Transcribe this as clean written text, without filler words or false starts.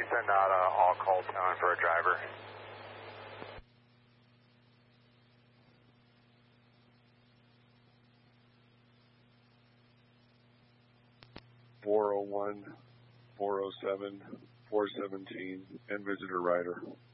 you send out a all call tone for a driver? (401, 407, 417) and visitor rider.